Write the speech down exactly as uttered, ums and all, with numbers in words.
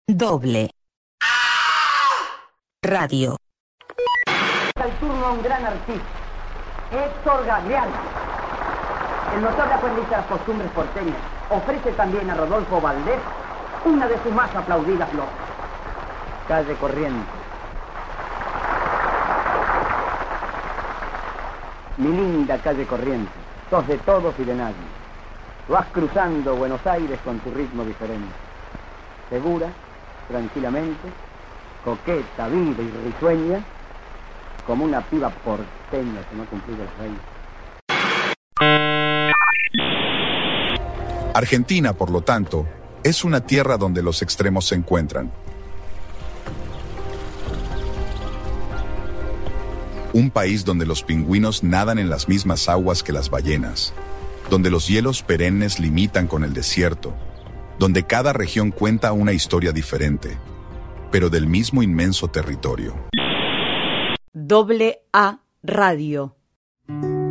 Doble Radio. Al turno a un gran artista, Héctor Gagliano. El notable aprendiz de las costumbres porteñas ofrece también a Rodolfo Valdés una de sus más aplaudidas loas. Calle Corrientes. Mi linda calle Corrientes, sos de todos y de nadie. Vas cruzando Buenos Aires con tu ritmo diferente. Segura, tranquilamente, coqueta, viva y risueña, como una piba porteña que no ha cumplido el rey. Argentina, por lo tanto, es una tierra donde los extremos se encuentran. Un país donde los pingüinos nadan en las mismas aguas que las ballenas, donde los hielos perennes limitan con el desierto, donde cada región cuenta una historia diferente, pero del mismo inmenso territorio. Doble A Radio.